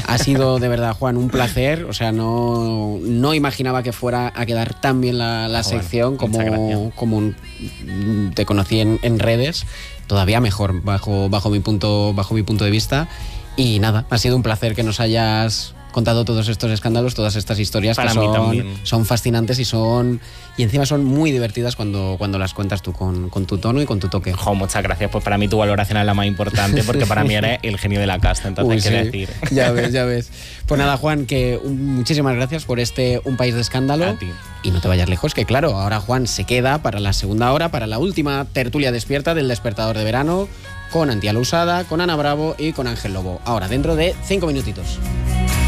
Ha sido de verdad, Juan, un placer. O sea, no imaginaba que fuera a quedar tan bien la sección como te conocí en redes. Todavía mejor, bajo mi punto de vista. Y nada, ha sido un placer que nos hayas contado todos estos escándalos, todas estas historias Para que mí son fascinantes y encima son muy divertidas cuando las cuentas tú con tu tono y con tu toque. Muchas gracias, pues para mí tu valoración es la más importante, porque para mí eres el genio de la casta, entonces qué decir. Ya ves. Pues nada, Juan, que muchísimas gracias por Un País de Escándalo. A ti. Y no te vayas lejos, que claro, ahora Juan se queda para la segunda hora, para la última tertulia despierta del Despertador de Verano, con Antia Lousada, con Ana Bravo y con Ángel Lobo. Ahora, dentro de 5 minutitos.